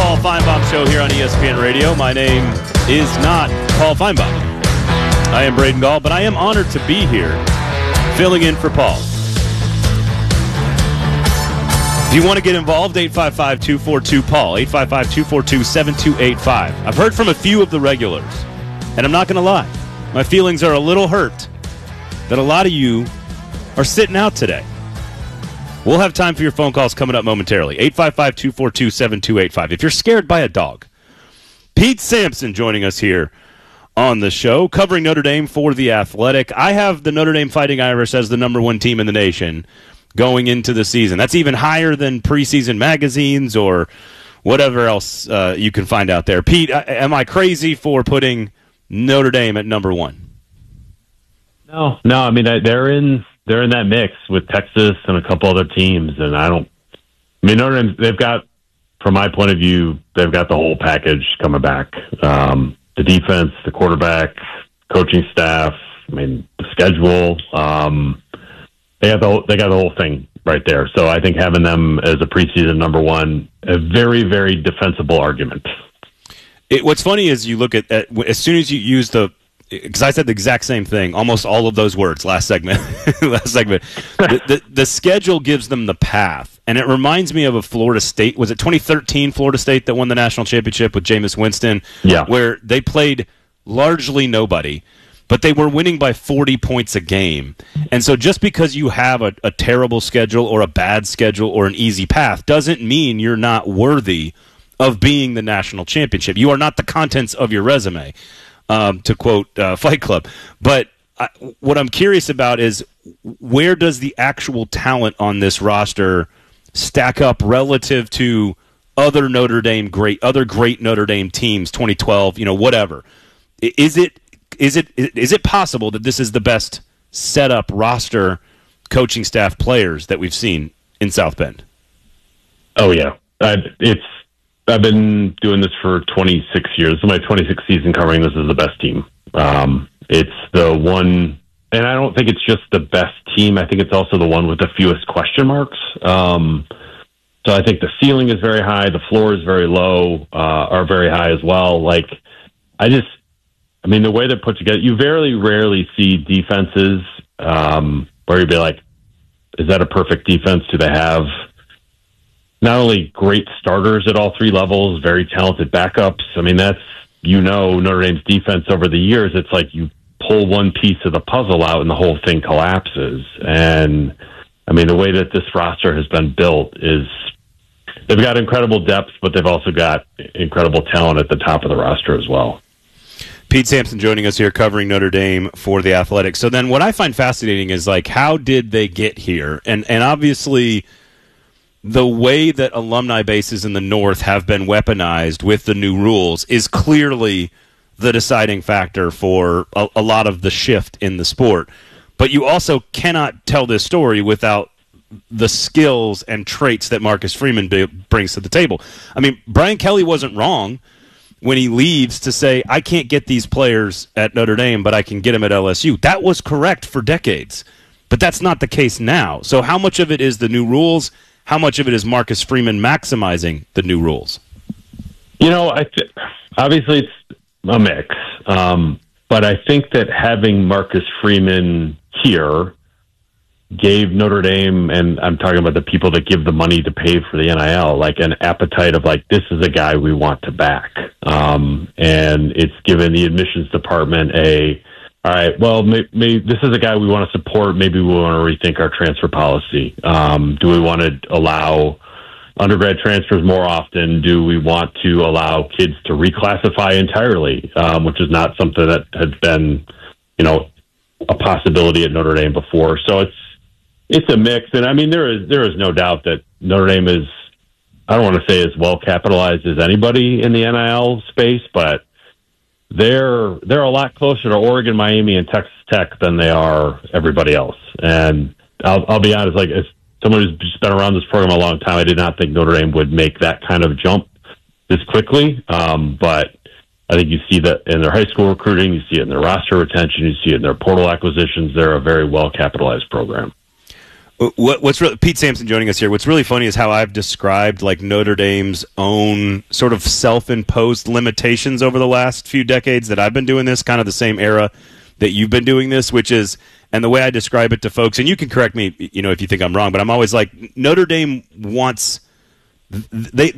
Paul Feinbaum Show here on ESPN Radio. My name is not Paul Feinbaum. I am Braden Gall, but I am honored to be here filling in for Paul. If you want to get involved, 855-242-PAUL, 855-242-7285. I've heard from a few of the regulars, and I'm not going to lie. My feelings are a little hurt that a lot of you are sitting out today. We'll have time for your phone calls coming up momentarily. 855-242-7285. If you're scared by a dog. Pete Sampson joining us here on the show, covering Notre Dame for The Athletic. I have the Notre Dame Fighting Irish as the number one team in the nation going into the season. That's even higher than preseason magazines or whatever else you can find out there. Pete, am I crazy for putting Notre Dame at number one? No. I mean, they're in that mix with Texas and a couple other teams, and Notre Dame, they've got, from my point of view, they've got the whole package coming back. The defense, the quarterback, coaching staff, the schedule. They got the whole thing right there. So I think having them as a preseason number one, a very, very defensible argument. What's funny is you look at as soon as you use because I said the exact same thing, almost all of those words last segment. The schedule gives them the path, and it reminds me of a Florida State. Was it 2013 Florida State that won the national championship with Jameis Winston? Yeah, where they played largely nobody, but they were winning by 40 points a game. And so just because you have a terrible schedule or a bad schedule or an easy path doesn't mean you're not worthy of being the national championship. You are not the contents of your resume, to quote Fight Club. But what I'm curious about is where does the actual talent on this roster stack up relative to other great Notre Dame teams, 2012, whatever. Is it possible that this is the best set-up roster, coaching staff, players that we've seen in South Bend? Oh, yeah. I've been doing this for 26 years. This is my 26th season covering this as the best team. It's the one, and I don't think it's just the best team. I think it's also the one with the fewest question marks. So I think the ceiling is very high. The floor is very low, are very high as well. The way they're put together, you very rarely see defenses where you'd be like, is that a perfect defense? Do they have not only great starters at all three levels, very talented backups? That's, Notre Dame's defense over the years. It's like you pull one piece of the puzzle out and the whole thing collapses. And, the way that this roster has been built is they've got incredible depth, but they've also got incredible talent at the top of the roster as well. Pete Sampson joining us here covering Notre Dame for The Athletic. So then what I find fascinating is, how did they get here? And obviously the way that alumni bases in the North have been weaponized with the new rules is clearly the deciding factor for a lot of the shift in the sport. But you also cannot tell this story without the skills and traits that Marcus Freeman brings to the table. Brian Kelly wasn't wrong when he leaves to say, I can't get these players at Notre Dame, but I can get them at LSU. That was correct for decades, but that's not the case now. So how much of it is the new rules? How much of it is Marcus Freeman maximizing the new rules? Obviously it's a mix, but I think that having Marcus Freeman here gave Notre Dame, and I'm talking about the people that give the money to pay for the NIL, an appetite of this is a guy we want to back. And it's given the admissions department all right, well, maybe this is a guy we want to support. Maybe we want to rethink our transfer policy. Do we want to allow undergrad transfers more often? Do we want to allow kids to reclassify entirely, which is not something that has been, a possibility at Notre Dame before. So it's a mix. And there is no doubt that Notre Dame is, I don't want to say as well capitalized as anybody in the NIL space, but they're a lot closer to Oregon, Miami, and Texas Tech than they are everybody else. And I'll be honest, as someone who's just been around this program a long time, I did not think Notre Dame would make that kind of jump this quickly. But I think you see that in their high school recruiting, you see it in their roster retention, you see it in their portal acquisitions. They're a very well-capitalized program. What's really, Pete Sampson joining us here. What's really funny is how I've described like Notre Dame's own sort of self-imposed limitations over the last few decades that I've been doing this, kind of the same era that you've been doing this, which is, and the way I describe it to folks, and you can correct me, if you think I'm wrong, but I'm always like, Notre Dame wants, they